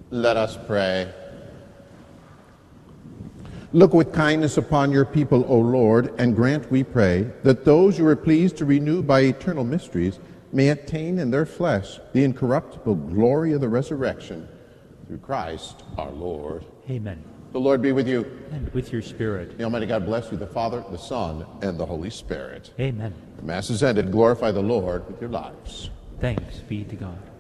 Let us pray. Look with kindness upon your people, O Lord, and grant, we pray, that those you are pleased to renew by eternal mysteries may attain in their flesh the incorruptible glory of the resurrection. Through Christ our Lord. Amen. The Lord be with you. And with your spirit. The Almighty God bless you, the Father, the Son, and the Holy Spirit. Amen. The Mass is ended. Glorify the Lord with your lives. Thanks be to God.